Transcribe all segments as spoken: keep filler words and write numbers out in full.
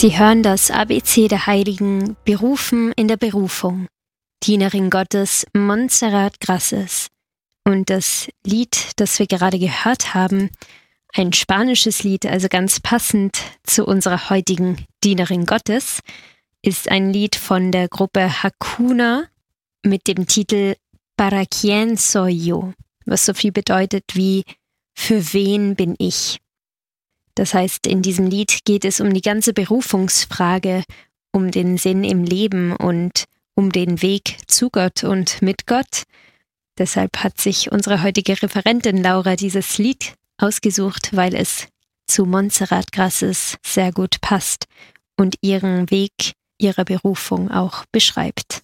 Sie hören das A B C der Heiligen, berufen in der Berufung. Dienerin Gottes Montserrat Grases. Und das Lied, das wir gerade gehört haben, ein spanisches Lied, also ganz passend zu unserer heutigen Dienerin Gottes, ist ein Lied von der Gruppe Hakuna mit dem Titel Para quién soy yo, was so viel bedeutet wie für wen bin ich. Das heißt, in diesem Lied geht es um die ganze Berufungsfrage, um den Sinn im Leben und um den Weg zu Gott und mit Gott. Deshalb hat sich unsere heutige Referentin Laura dieses Lied ausgesucht, weil es zu Montserrat Grases sehr gut passt und ihren Weg ihrer Berufung auch beschreibt.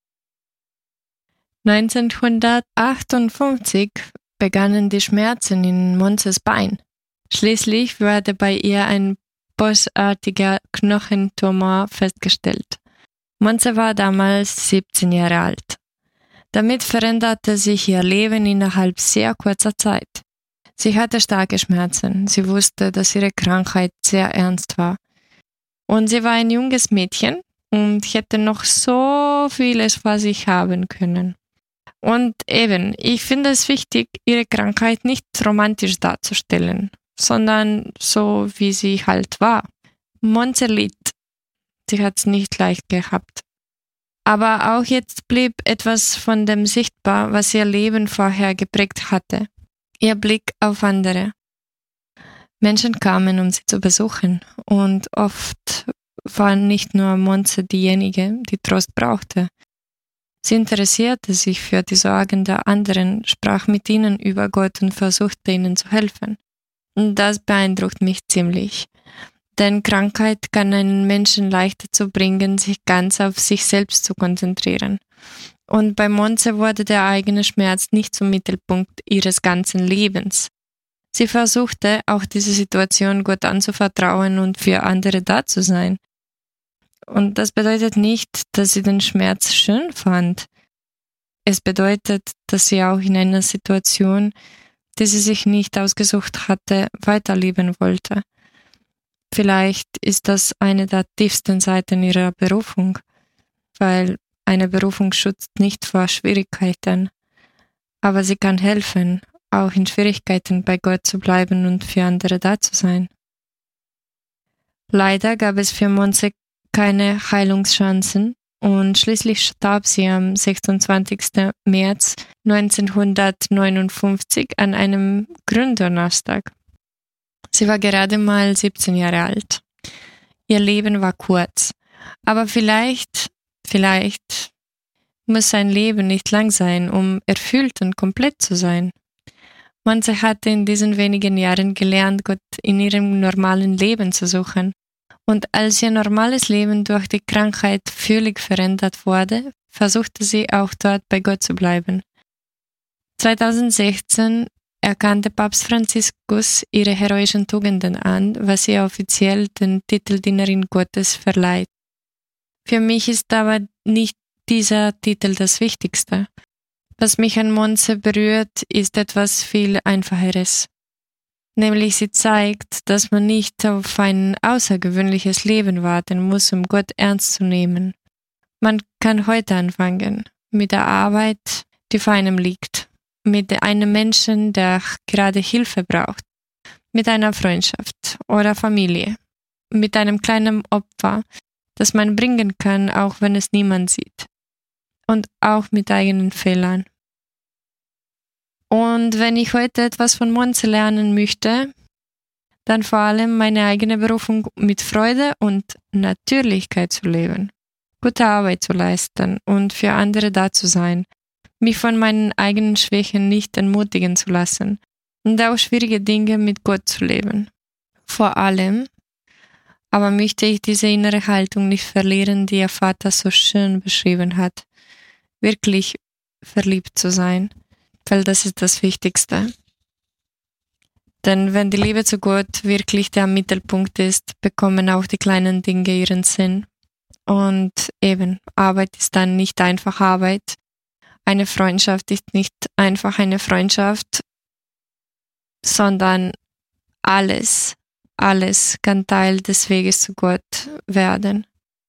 neunzehnhundertachtundfünfzig begannen die Schmerzen in Monzes Bein. Schließlich wurde bei ihr ein bösartiger Knochentumor festgestellt. Monze war damals siebzehn Jahre alt. Damit veränderte sich ihr Leben innerhalb sehr kurzer Zeit. Sie hatte starke Schmerzen. Sie wusste, dass ihre Krankheit sehr ernst war. Und sie war ein junges Mädchen und hätte noch so vieles vor sich haben können. Und eben, ich finde es wichtig, ihre Krankheit nicht romantisch darzustellen, sondern so, wie sie halt war. Monze litt. Sie hat es nicht leicht gehabt. Aber auch jetzt blieb etwas von dem sichtbar, was ihr Leben vorher geprägt hatte. Ihr Blick auf andere. Menschen kamen, um sie zu besuchen, und oft war nicht nur Monze diejenige, die Trost brauchte. Sie interessierte sich für die Sorgen der anderen, sprach mit ihnen über Gott und versuchte ihnen zu helfen. Und das beeindruckt mich ziemlich. Denn Krankheit kann einen Menschen leicht dazu bringen, sich ganz auf sich selbst zu konzentrieren. Und bei Monze wurde der eigene Schmerz nicht zum Mittelpunkt ihres ganzen Lebens. Sie versuchte, auch diese Situation Gott anzuvertrauen und für andere da zu sein. Und das bedeutet nicht, dass sie den Schmerz schön fand. Es bedeutet, dass sie auch in einer Situation, die sie sich nicht ausgesucht hatte, weiterleben wollte. Vielleicht ist das eine der tiefsten Seiten ihrer Berufung, weil eine Berufung schützt nicht vor Schwierigkeiten, aber sie kann helfen, auch in Schwierigkeiten bei Gott zu bleiben und für andere da zu sein. Leider gab es für Monze keine Heilungschancen und schließlich starb sie am sechsundzwanzigsten März neunzehnhundertneunundfünfzig an einem Gründonnerstag. Sie war gerade mal siebzehn Jahre alt. Ihr Leben war kurz, aber vielleicht, vielleicht muss sein Leben nicht lang sein, um erfüllt und komplett zu sein. Monze hatte in diesen wenigen Jahren gelernt, Gott in ihrem normalen Leben zu suchen. Und als ihr normales Leben durch die Krankheit völlig verändert wurde, versuchte sie auch dort bei Gott zu bleiben. zweitausendsechzehn erkannte Papst Franziskus ihre heroischen Tugenden an, was ihr offiziell den Titel Dienerin Gottes verleiht. Für mich ist aber nicht dieser Titel das Wichtigste. Was mich an Monze berührt, ist etwas viel Einfacheres. Nämlich sie zeigt, dass man nicht auf ein außergewöhnliches Leben warten muss, um Gott ernst zu nehmen. Man kann heute anfangen, mit der Arbeit, die vor einem liegt, mit einem Menschen, der gerade Hilfe braucht, mit einer Freundschaft oder Familie, mit einem kleinen Opfer, das man bringen kann, auch wenn es niemand sieht. Und auch mit eigenen Fehlern. Und wenn ich heute etwas von Monze lernen möchte, dann vor allem meine eigene Berufung mit Freude und Natürlichkeit zu leben, gute Arbeit zu leisten und für andere da zu sein, mich von meinen eigenen Schwächen nicht entmutigen zu lassen und auch schwierige Dinge mit Gott zu leben. Vor allem aber möchte ich diese innere Haltung nicht verlieren, die ihr Vater so schön beschrieben hat, wirklich verliebt zu sein. Weil das ist das Wichtigste. Denn wenn die Liebe zu Gott wirklich der Mittelpunkt ist, bekommen auch die kleinen Dinge ihren Sinn. Und eben, Arbeit ist dann nicht einfach Arbeit. Eine Freundschaft ist nicht einfach eine Freundschaft, sondern alles, alles kann Teil des Weges zu Gott werden.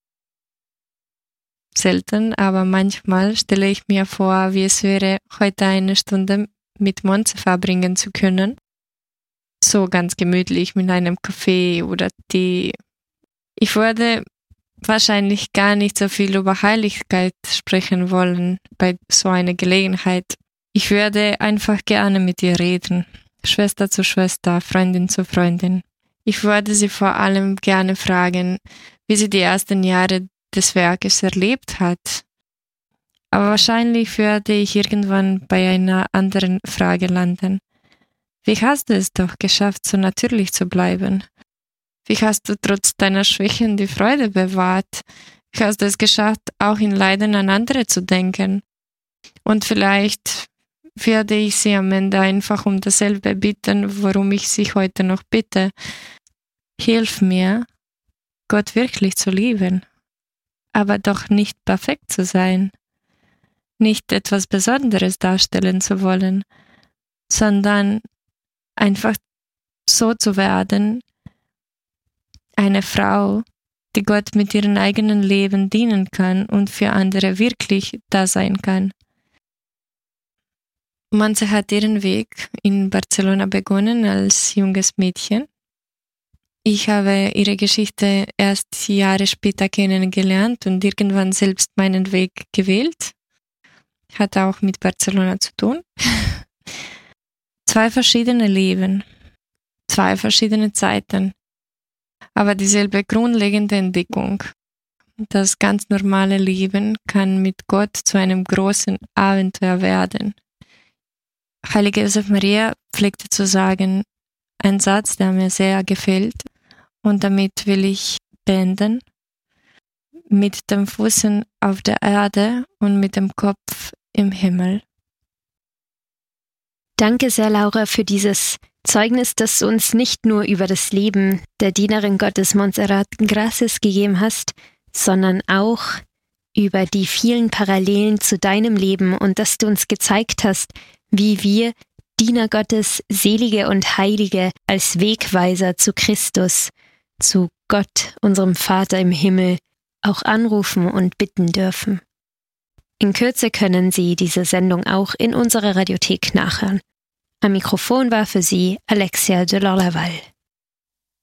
Selten, aber manchmal stelle ich mir vor, wie es wäre, heute eine Stunde mit Monse verbringen zu können. So ganz gemütlich mit einem Kaffee oder Tee. Ich würde wahrscheinlich gar nicht so viel über Heiligkeit sprechen wollen bei so einer Gelegenheit. Ich würde einfach gerne mit ihr reden. Schwester zu Schwester, Freundin zu Freundin. Ich würde sie vor allem gerne fragen, wie sie die ersten Jahre des Werkes erlebt hat. Aber wahrscheinlich würde ich irgendwann bei einer anderen Frage landen. Wie hast du es doch geschafft, so natürlich zu bleiben? Wie hast du trotz deiner Schwächen die Freude bewahrt? Wie hast du es geschafft, auch in Leiden an andere zu denken? Und vielleicht werde ich sie am Ende einfach um dasselbe bitten, worum ich sie heute noch bitte. Hilf mir, Gott wirklich zu lieben, aber doch nicht perfekt zu sein, nicht etwas Besonderes darstellen zu wollen, sondern einfach so zu werden, eine Frau, die Gott mit ihrem eigenen Leben dienen kann und für andere wirklich da sein kann. Monse hat ihren Weg in Barcelona begonnen als junges Mädchen. Ich habe ihre Geschichte erst Jahre später kennengelernt und irgendwann selbst meinen Weg gewählt. Hat auch mit Barcelona zu tun. Zwei verschiedene Leben, zwei verschiedene Zeiten, aber dieselbe grundlegende Entdeckung. Das ganz normale Leben kann mit Gott zu einem großen Abenteuer werden. Heilige Josef Maria pflegte zu sagen, ein Satz, der mir sehr gefällt, und damit will ich beenden: Mit dem Fußen auf der Erde und mit dem Kopf im Himmel. Danke sehr, Laura, für dieses Zeugnis, das du uns nicht nur über das Leben der Dienerin Gottes Montserrat Grases gegeben hast, sondern auch über die vielen Parallelen zu deinem Leben und dass du uns gezeigt hast, wie wir Diener Gottes, Selige und Heilige als Wegweiser zu Christus, zu Gott, unserem Vater im Himmel, auch anrufen und bitten dürfen. In Kürze können Sie diese Sendung auch in unserer Radiothek nachhören. Am Mikrofon war für Sie Alexia de Lorlaval.